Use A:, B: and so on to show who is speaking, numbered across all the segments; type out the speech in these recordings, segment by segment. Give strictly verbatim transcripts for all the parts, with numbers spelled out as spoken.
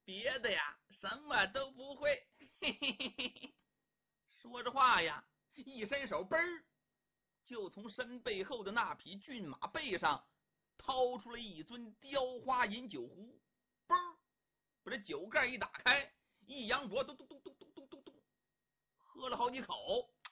A: 别的呀什么都不会。嘿嘿嘿嘿。说着话呀，一伸手，嘣儿，就从身背后的那匹骏马背上掏出了一尊雕花饮酒壶，嘣儿，把这酒盖一打开，一扬脖，咚咚咚咚咚咚咚咚，喝了好几口。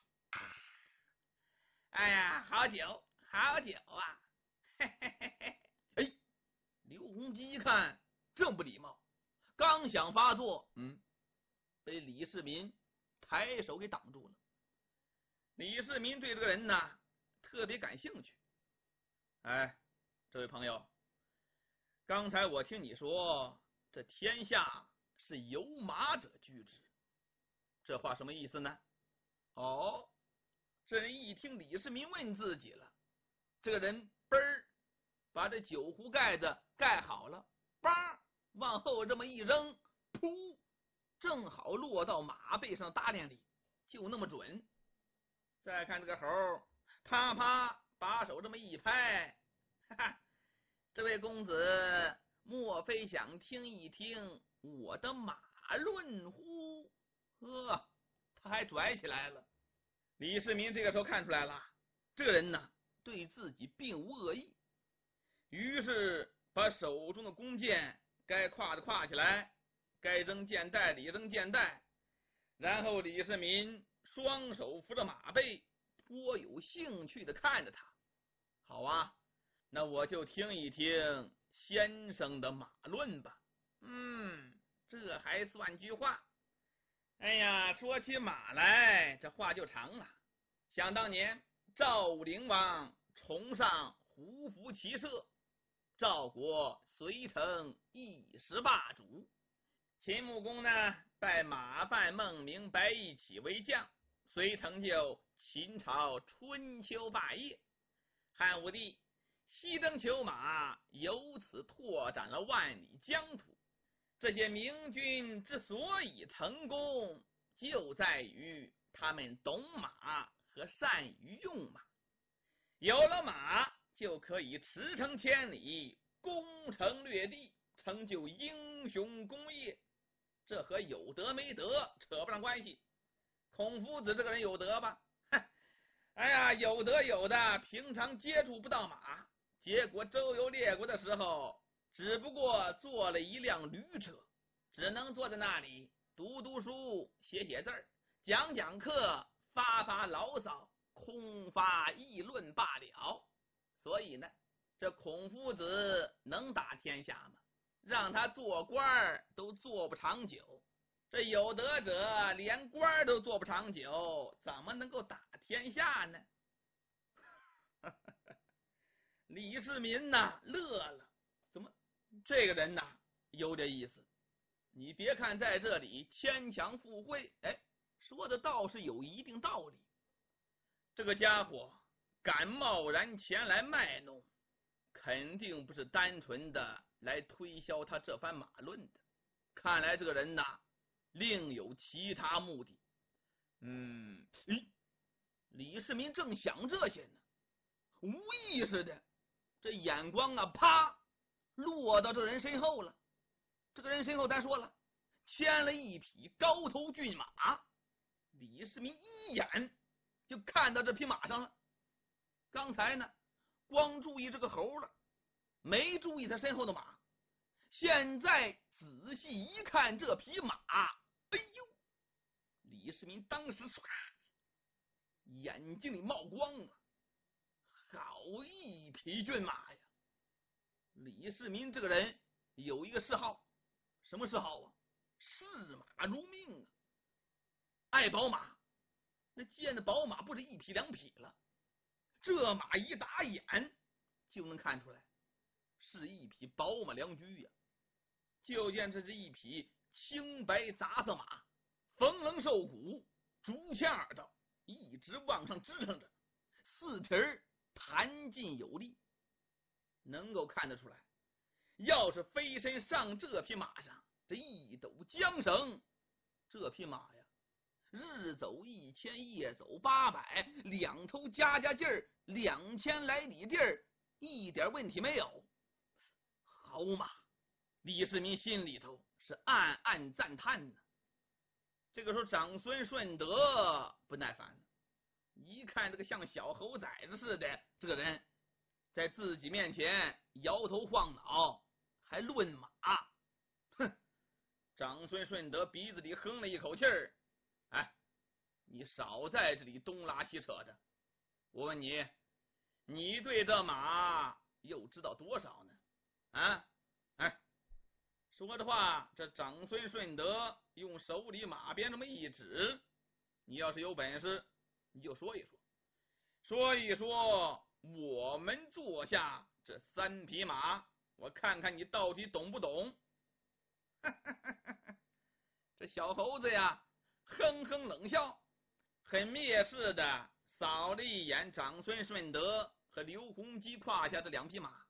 A: 哎呀，好酒，好酒啊！嘿嘿嘿嘿。哎，刘洪基一看，正不礼貌，刚想发作，嗯，被李世民抬手给挡住了。李世民对这个人呢特别感兴趣。哎，这位朋友，刚才我听你说这天下是有马者居之，这话什么意思呢？哦，这人一听李世民问自己了，这个人嘣儿把这酒壶盖子盖好了，叭往后这么一扔，噗，正好落到马背上大裢里，就那么准。再看这个猴，啪啪把手这么一拍，哈哈，这位公子莫非想听一听我的马论乎？呵，他还拽起来了。李世民这个时候看出来了，这个人呢对自己并无恶意，于是把手中的弓箭该挎的挎起来，该扔箭袋里扔箭袋，然后李世民双手扶着马背，颇有兴趣的看着他。好啊，那我就听一听先生的马论吧。嗯，这还算句话。哎呀，说起马来，这话就长了。想当年，赵武灵王崇尚胡服骑射，赵国遂成一时霸主。秦穆公呢，拜马范、孟明、白义起为将，遂成就秦朝春秋霸业。汉武帝西征求马，由此拓展了万里疆土。这些明君之所以成功，就在于他们懂马和善于用马。有了马，就可以驰骋千里，攻城略地，成就英雄功业。这和有德没德扯不上关系。孔夫子这个人有德吧？哎呀，有德有的，平常接触不到马，结果周游列国的时候，只不过坐了一辆驴车，只能坐在那里读读书、写写字儿、讲讲课、发发牢骚、空发议论罢了。所以呢，这孔夫子能打天下吗？让他做官都做不长久。这有德者连官都做不长久，怎么能够打天下呢？李世民呐乐了，怎么这个人呐有点意思。你别看在这里牵强附会，哎，说的倒是有一定道理。这个家伙敢贸然前来卖弄，肯定不是单纯的来推销他这番马论的。看来这个人呐另有其他目的。嗯，咦，李世民正想这些呢，无意识的这眼光啊啪落到这人身后了。这个人身后咱说了牵了一匹高头骏马，李世民一眼就看到这匹马上了。刚才呢光注意这个猴了，没注意他身后的马，现在仔细一看这匹马，哎呦，李世民当时唰眼睛里冒光啊，好一匹骏马呀！李世民这个人有一个嗜好，什么嗜好啊？视马如命啊，爱宝马。那见的宝马不是一匹两匹了，这马一打眼就能看出来是一匹宝马良驹呀。就见这是一匹青白杂色马，风棱瘦骨，竹签耳朵一直往上支撑着，四蹄儿弹劲有力，能够看得出来，要是飞身上这匹马上，这一抖缰绳，这匹马呀日走一千，夜走八百，两头加加劲儿，两千来里地儿，一点问题没有。好马，李世民心里头是暗暗赞叹呢。这个时候，长孙顺德不耐烦了，一看这个像小猴崽子似的这个人，在自己面前摇头晃脑，还论马，哼！长孙顺德鼻子里哼了一口气儿，哎，你少在这里东拉西扯的。我问你，你对这马又知道多少呢？啊，哎，说着话，这长孙顺德用手里马鞭这么一指，你要是有本事，你就说一说，说一说我们坐下这三匹马，我看看你到底懂不懂。这小猴子呀，哼哼冷笑，很蔑视的扫了一眼长孙顺德和刘洪基胯下的两匹马。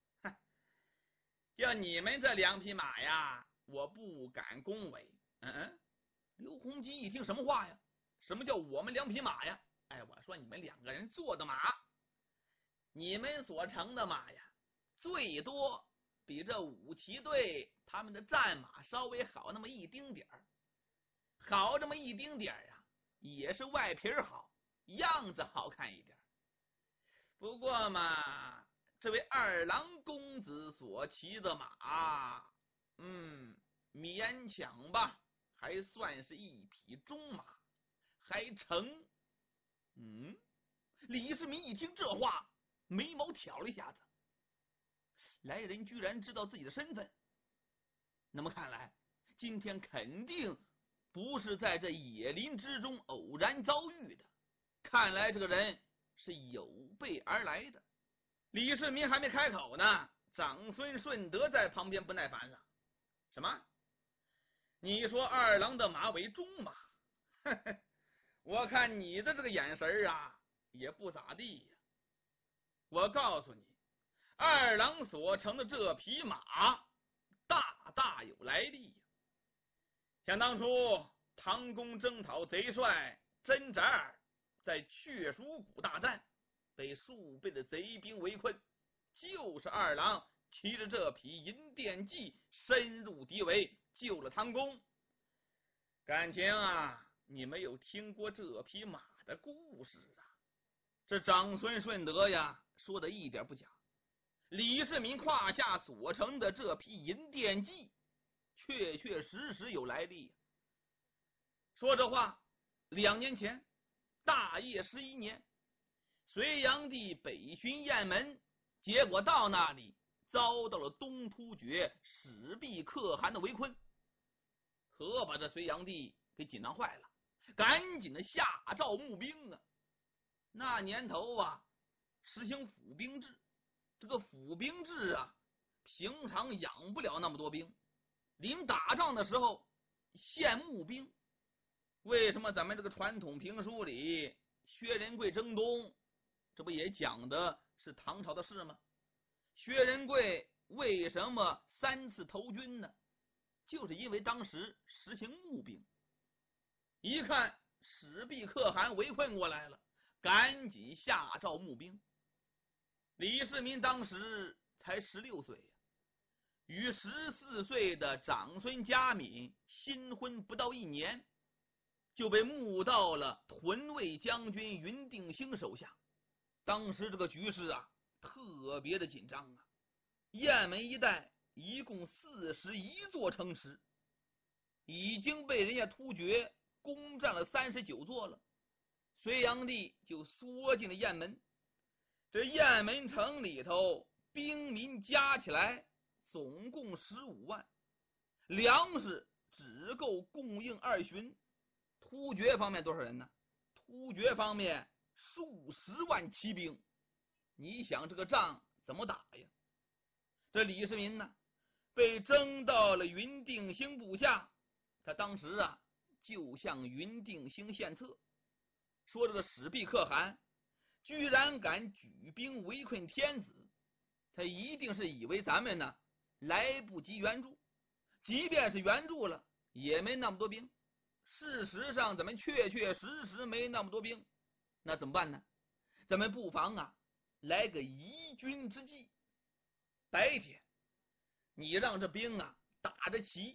A: 叫你们这两匹马呀，我不敢恭维。嗯嗯，刘洪基一听，什么话呀？什么叫我们两匹马呀？哎，我说你们两个人坐的马，你们所乘的马呀，最多比这五骑队他们的战马稍微好那么一丁点儿，好这么一丁点儿啊，也是外皮好，样子好看一点。不过嘛，这位二郎公子所骑的马，嗯，勉强吧，还算是一匹中马，还成。嗯，李世民一听这话，眉毛挑了一下子，来人居然知道自己的身份，那么看来今天肯定不是在这野林之中偶然遭遇的，看来这个人是有备而来的。李世民还没开口呢，长孙顺德在旁边不耐烦了，什么？你说二郎的马为中马？呵呵，我看你的这个眼神啊也不咋地呀。我告诉你，二郎所乘的这匹马大大有来历呀。想当初唐公征讨贼帅甄扎尔在雀鼠谷大战，被数倍的贼兵围困，就是二郎骑着这匹银电骑深入敌围，救了唐公。感情啊，你没有听过这匹马的故事啊？这长孙顺德呀，说的一点不假。李世民胯下所乘的这匹银电骑，确确实实有来历。说这话，两年前，大业十一年，隋炀帝北巡雁门，结果到那里遭到了东突厥史弼可汗的围困，可把这隋炀帝给紧张坏了，赶紧的下诏募兵啊。那年头啊，实行府兵制，这个府兵制啊，平常养不了那么多兵，临打仗的时候现募兵。为什么咱们这个传统评书里薛仁贵征东，这不也讲的是唐朝的事吗？薛仁贵为什么三次投军呢？就是因为当时实行募兵，一看史弼可汗围困过来了，赶紧下诏募兵。李世民当时才十六岁，与十四岁的长孙嘉敏新婚不到一年，就被募到了屯卫将军云定兴手下。当时这个局势啊，特别的紧张啊。雁门一带一共四十一座城池，已经被人家突厥攻占了三十九座了。隋炀帝就缩进了雁门。这雁门城里头兵民加起来总共十五万，粮食只够供应二旬。突厥方面多少人呢？突厥方面数十万骑兵，你想这个仗怎么打呀？这李世民呢，被征到了云定兴部下，他当时啊就向云定兴献策，说这个史弼可汗居然敢举兵围困天子，他一定是以为咱们呢来不及援助，即便是援助了也没那么多兵。事实上咱们确确实实没那么多兵，那怎么办呢？咱们不妨啊来个移军之计。白天你让这兵啊打着旗，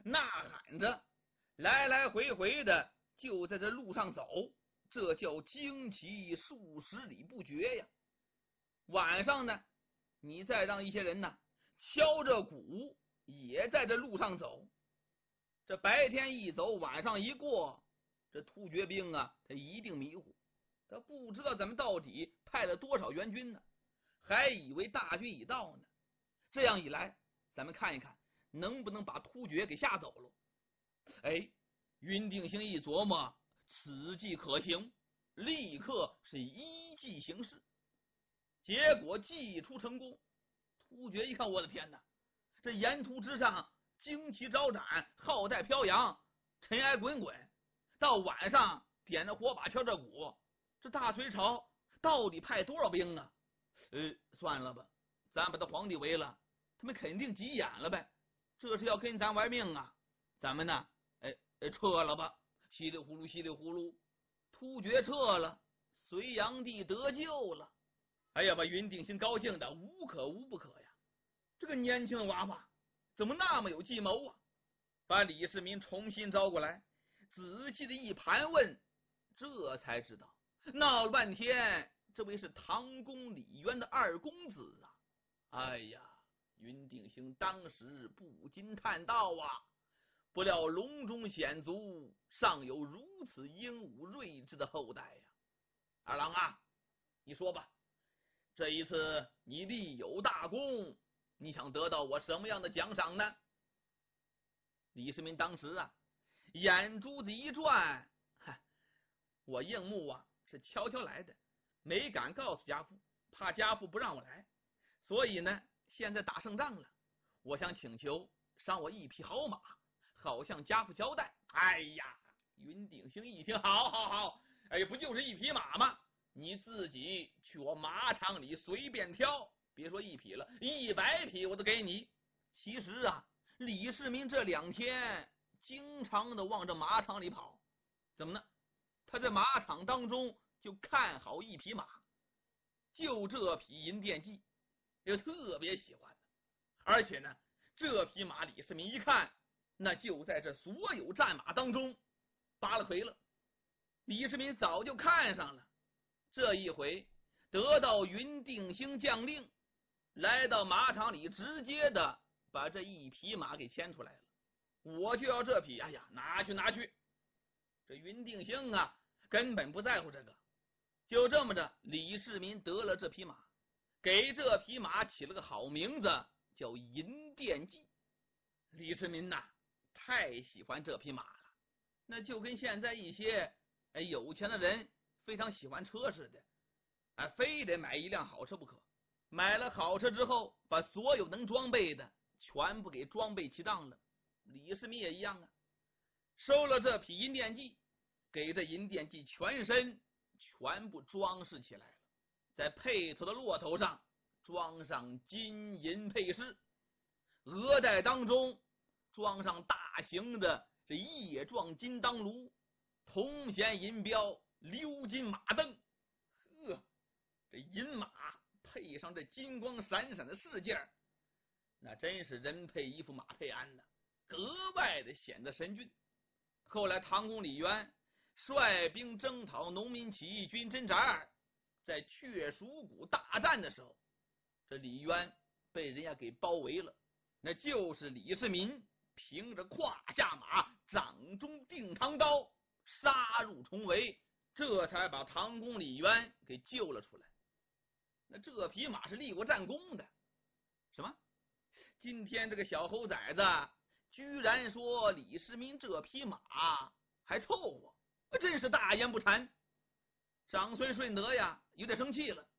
A: 呐喊着，来来回回的就在这路上走，这叫惊奇数十里不绝呀。晚上呢，你再让一些人呢敲着鼓，也在这路上走。这白天一走，晚上一过，这突厥兵啊，他一定迷糊，他不知道咱们到底派了多少援军呢，还以为大军已到呢。这样一来，咱们看一看能不能把突厥给吓走了。哎，云定兴一琢磨，此计可行，立刻是依计行事。结果计出成功，突厥一看，我的天哪，这沿途之上旌旗招展，号带飘扬，尘埃滚滚，到晚上点着火把，敲着鼓，这大隋朝到底派多少兵啊？呃，算了吧，咱把他皇帝围了，他们肯定急眼了呗，这是要跟咱玩命啊！咱们呢，哎哎，撤了吧，稀里呼噜稀里呼噜，突厥撤了，隋炀帝得救了。哎呀，把云定兴高兴的无可无不可呀！这个年轻的娃娃怎么那么有计谋啊？把李世民重新招过来，仔细的一盘问，这才知道闹了半天，这位是唐公李渊的二公子啊！哎呀，云定兴当时不禁叹道啊，不料隆中显族尚有如此英武睿智的后代呀！二郎啊，你说吧，这一次你立有大功，你想得到我什么样的奖赏呢？李世民当时啊，眼珠子一转，嗨，我应募啊是悄悄来的，没敢告诉家父，怕家父不让我来，所以呢，现在打胜仗了，我想请求赏我一匹好马，好向家父交代。哎呀，云定兴一听，好好好，哎，不就是一匹马吗？你自己去我马场里随便挑，别说一匹了，一百匹我都给你。其实啊，李世民这两天经常的往这马场里跑，怎么呢？他在马场当中就看好一匹马，就这匹银锭骑，就特别喜欢。而且呢，这匹马李世民一看，那就在这所有战马当中拔了腿了。李世民早就看上了。这一回得到云定兴将令，来到马场里，直接的把这一匹马给牵出来了。我就要这匹，哎呀，拿去拿去！这云定兴啊，根本不在乎这个。就这么着，李世民得了这匹马，给这匹马起了个好名字，叫银锭骑。李世民呐，太喜欢这匹马了，那就跟现在一些哎有钱的人非常喜欢车似的，哎，非得买一辆好车不可。买了好车之后，把所有能装备的全部给装备齐当了。李世民也一样啊，收了这匹银锭骑，给这银锭骑全身全部装饰起来了，在配头的骆头上装上金银配饰，额带当中装上大型的这叶状金当炉，铜弦银标，鎏金马镫，呵，这银马配上这金光闪闪的饰件，那真是人配衣服马配鞍呢，格外的显得神俊。后来唐公李渊率兵征讨农民起义军真翟儿，在雀蜀谷大战的时候，这李渊被人家给包围了，那就是李世民凭着胯下马，掌中定唐刀，杀入重围，这才把唐公李渊给救了出来。那这匹马是立过战功的。什么？今天这个小猴崽子居然说李世民这匹马还凑合，真是大言不惭。长孙顺德呀有点生气了，